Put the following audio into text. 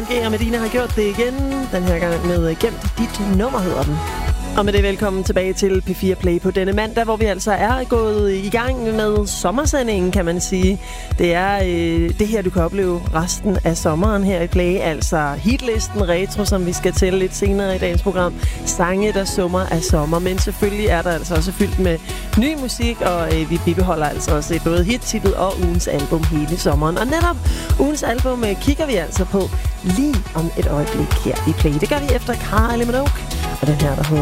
G og Medina har gjort det igen. Den her gang med Gemt dit nummer hedder den. Og med det velkommen tilbage til P4 Play på denne mandag, hvor vi altså er gået i gang med sommersendingen, kan man sige. Det er det her, du kan opleve resten af sommeren her i Play. Altså hitlisten retro, som vi skal til lidt senere i dagens program. Sange, der summer af sommer. Men selvfølgelig er der altså også fyldt med ny musik, og vi bibeholder altså også både hittitlet og ugens album hele sommeren. Og netop ugens album kigger vi altså på lige om et øjeblik her i Play. Det gør vi efter Kylie Minogue. Og den her, der hedder